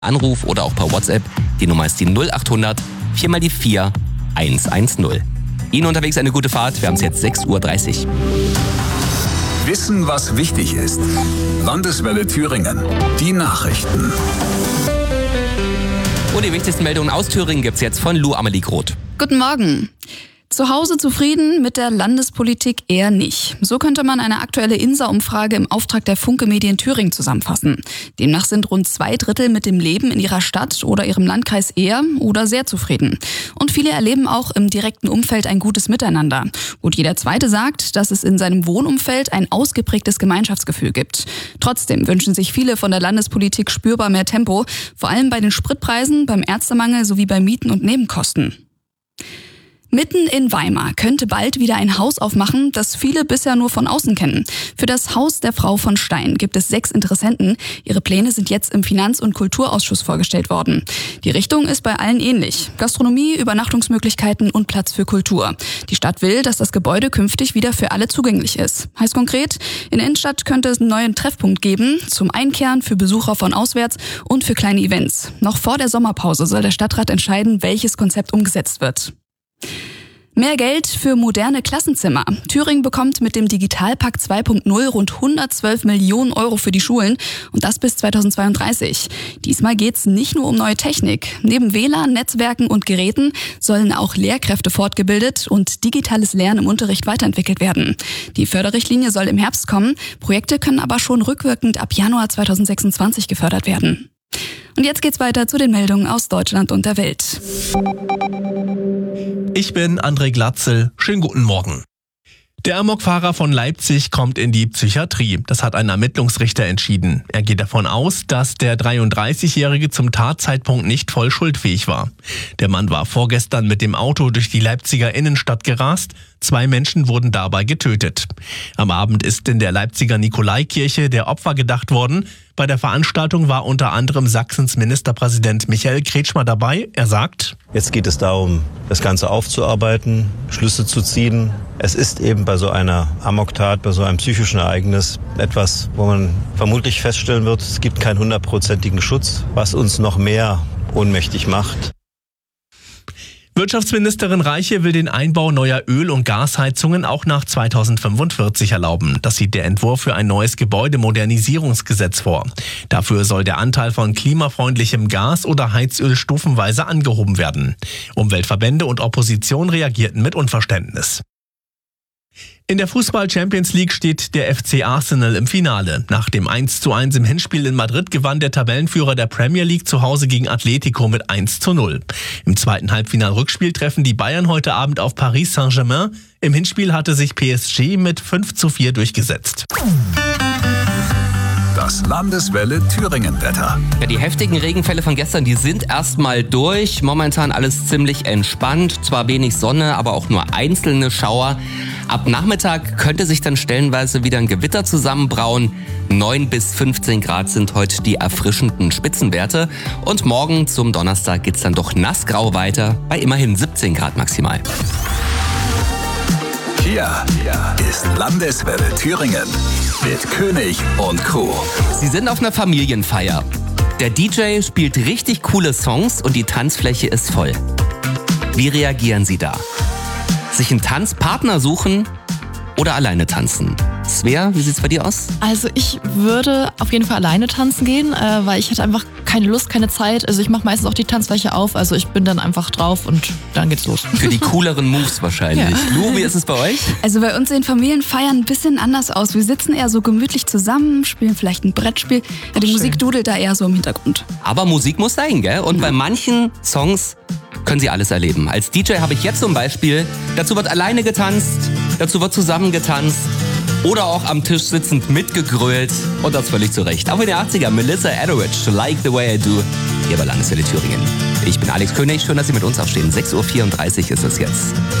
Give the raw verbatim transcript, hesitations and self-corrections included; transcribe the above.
Anruf oder auch per WhatsApp. Die Nummer ist die null achthundert vier mal die vier eins eins null. Ihnen unterwegs eine gute Fahrt. Wir haben es jetzt sechs Uhr dreißig. Wissen, was wichtig ist. Landeswelle Thüringen. Die Nachrichten. Und die wichtigsten Meldungen aus Thüringen gibt es jetzt von Lou Amelie Groth. Guten Morgen. Zu Hause zufrieden, mit der Landespolitik eher nicht. So könnte man eine aktuelle I N S A-Umfrage im Auftrag der Funke Medien Thüringen zusammenfassen. Demnach sind rund zwei Drittel mit dem Leben in ihrer Stadt oder ihrem Landkreis eher oder sehr zufrieden. Und viele erleben auch im direkten Umfeld ein gutes Miteinander. Gut, jeder Zweite sagt, dass es in seinem Wohnumfeld ein ausgeprägtes Gemeinschaftsgefühl gibt. Trotzdem wünschen sich viele von der Landespolitik spürbar mehr Tempo, vor allem bei den Spritpreisen, beim Ärztemangel sowie bei Mieten und Nebenkosten. Mitten in Weimar könnte bald wieder ein Haus aufmachen, das viele bisher nur von außen kennen. Für das Haus der Frau von Stein gibt es sechs Interessenten. Ihre Pläne sind jetzt im Finanz- und Kulturausschuss vorgestellt worden. Die Richtung ist bei allen ähnlich. Gastronomie, Übernachtungsmöglichkeiten und Platz für Kultur. Die Stadt will, dass das Gebäude künftig wieder für alle zugänglich ist. Heißt konkret, in der Innenstadt könnte es einen neuen Treffpunkt geben, zum Einkehren für Besucher von auswärts und für kleine Events. Noch vor der Sommerpause soll der Stadtrat entscheiden, welches Konzept umgesetzt wird. Mehr Geld für moderne Klassenzimmer. Thüringen bekommt mit dem Digitalpakt zwei Punkt null rund hundertzwölf Millionen Euro für die Schulen und das bis zweitausendzweiunddreißig. Diesmal geht's nicht nur um neue Technik. Neben W L A N, Netzwerken und Geräten sollen auch Lehrkräfte fortgebildet und digitales Lernen im Unterricht weiterentwickelt werden. Die Förderrichtlinie soll im Herbst kommen. Projekte können aber schon rückwirkend ab Januar zweitausendsechsundzwanzig gefördert werden. Und jetzt geht's weiter zu den Meldungen aus Deutschland und der Welt. Ich bin André Glatzel. Schönen guten Morgen. Der Amokfahrer von Leipzig kommt in die Psychiatrie. Das hat ein Ermittlungsrichter entschieden. Er geht davon aus, dass der dreiunddreißigjährige zum Tatzeitpunkt nicht voll schuldfähig war. Der Mann war vorgestern mit dem Auto durch die Leipziger Innenstadt gerast. Zwei Menschen wurden dabei getötet. Am Abend ist in der Leipziger Nikolaikirche der Opfer gedacht worden. Bei der Veranstaltung war unter anderem Sachsens Ministerpräsident Michael Kretschmer dabei. Er sagt: Jetzt geht es darum, das Ganze aufzuarbeiten, Schlüsse zu ziehen. Es ist eben bei so einer Amoktat, bei so einem psychischen Ereignis etwas, wo man vermutlich feststellen wird, es gibt keinen hundertprozentigen Schutz, was uns noch mehr ohnmächtig macht. Wirtschaftsministerin Reiche will den Einbau neuer Öl- und Gasheizungen auch nach zweitausendfünfundvierzig erlauben. Das sieht der Entwurf für ein neues Gebäudemodernisierungsgesetz vor. Dafür soll der Anteil von klimafreundlichem Gas oder Heizöl stufenweise angehoben werden. Umweltverbände und Opposition reagierten mit Unverständnis. In der Fußball-Champions League steht der F C Arsenal im Finale. Nach dem eins zu eins im Hinspiel in Madrid gewann der Tabellenführer der Premier League zu Hause gegen Atletico mit eins zu null. Im zweiten Halbfinal-Rückspiel treffen die Bayern heute Abend auf Paris Saint-Germain. Im Hinspiel hatte sich P S G mit fünf zu vier durchgesetzt. Das Landeswelle Thüringen-Wetter. Ja, die heftigen Regenfälle von gestern, die sind erstmal durch. Momentan alles ziemlich entspannt. Zwar wenig Sonne, aber auch nur einzelne Schauer. Ab Nachmittag könnte sich dann stellenweise wieder ein Gewitter zusammenbrauen. neun bis fünfzehn Grad sind heute die erfrischenden Spitzenwerte. Und morgen zum Donnerstag geht's dann doch nassgrau weiter, bei immerhin siebzehn Grad maximal. Hier ist Landeswelle Thüringen mit König und Crew. Sie sind auf einer Familienfeier. Der D J spielt richtig coole Songs und die Tanzfläche ist voll. Wie reagieren Sie da? Sich einen Tanzpartner suchen oder alleine tanzen? Svea, wie sieht's bei dir aus? Also ich würde auf jeden Fall alleine tanzen gehen, äh, weil ich hätte einfach keine Lust, keine Zeit. Also ich mache meistens auch die Tanzfläche auf, also ich bin dann einfach drauf und dann geht's los. Für die cooleren Moves wahrscheinlich. Ja. Lu, wie ist es bei euch? Also bei uns sehen Familienfeiern ein bisschen anders aus. Wir sitzen eher so gemütlich zusammen, spielen vielleicht ein Brettspiel. Ja, die Schön. Musik dudelt da eher so im Hintergrund. Aber Musik muss sein, gell? Und ja. bei manchen Songs können Sie alles erleben. Als D J habe ich jetzt zum Beispiel, dazu wird alleine getanzt, dazu wird zusammen getanzt oder auch am Tisch sitzend mitgegrölt und das völlig zu Recht. Auch in den achtziger, Melissa Etheridge, Like the Way I Do, hier bei Landeswelle Thüringen. Ich bin Alex König, schön, dass Sie mit uns aufstehen. sechs Uhr vierunddreißig ist es jetzt.